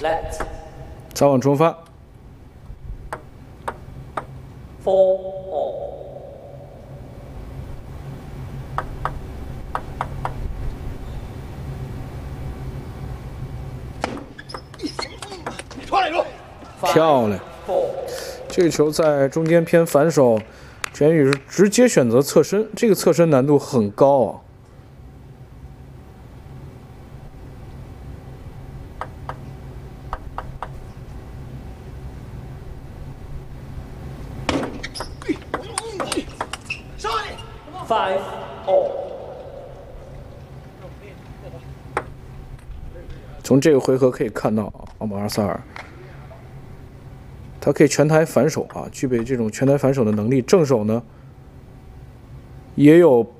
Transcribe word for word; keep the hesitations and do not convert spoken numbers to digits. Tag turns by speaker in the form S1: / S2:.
S1: Let
S2: 擦网冲发。
S1: Four all.
S2: 漂亮，这个球在中间偏反手，全宇是直接选择侧身，这个侧身难度很高啊。
S1: Five all.
S2: 从这个回合可以看到啊，奥马尔萨尔。 他可以全台反手啊，具备这种全台反手的能力。正手呢，也有